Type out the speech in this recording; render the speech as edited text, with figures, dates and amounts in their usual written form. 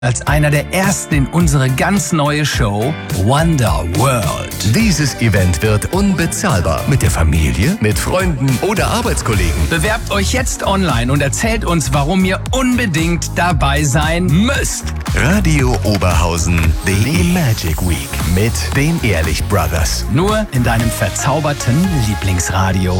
als einer der ersten in unsere ganz neue Show Wonder World. Dieses Event wird unbezahlbar. Mit der Familie, mit Freunden oder Arbeitskollegen. Bewerbt euch jetzt online und erzählt uns, warum ihr unbedingt dabei sein müsst. Radio Oberhausen, die Magic Week mit den Ehrlich Brothers. Nur in deinem verzauberten Lieblingsradio.